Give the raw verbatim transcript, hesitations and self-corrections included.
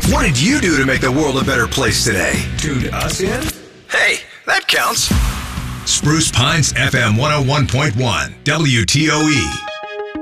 What did you do to make the world a better place today? Tuned us in? Hey, that counts. Spruce Pines F M one oh one point one, W T O E.